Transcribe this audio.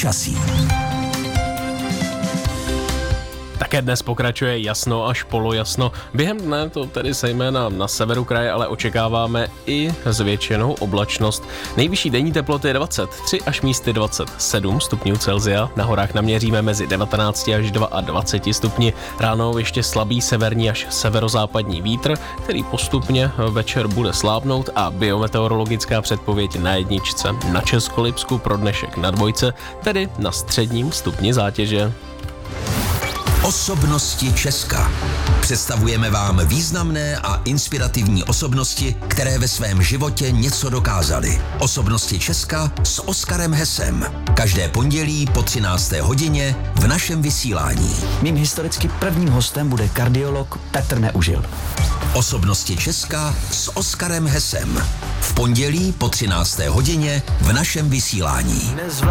Počasí. Také dnes pokračuje jasno až polojasno. Během dne to tedy zejména na severu kraje, ale očekáváme i zvětšenou oblačnost. Nejvyšší denní teploty je 23 až místy 27 stupňů Celsia. Na horách naměříme mezi 19 až 22 stupni. Ráno ještě slabý severní až severozápadní vítr, který postupně večer bude slábnout a biometeorologická předpověď na jedničce. Na Českolipsku pro dnešek na dvojce, tedy na středním stupni zátěže. Osobnosti Česka. Představujeme vám významné a inspirativní osobnosti, které ve svém životě něco dokázaly. Osobnosti Česka s Oskarem Hesem. Každé pondělí po 13. hodině v našem vysílání. Mým historicky prvním hostem bude kardiolog Petr Neužil. Osobnosti Česka s Oskarem Hesem. V pondělí po 13. hodině v našem vysílání.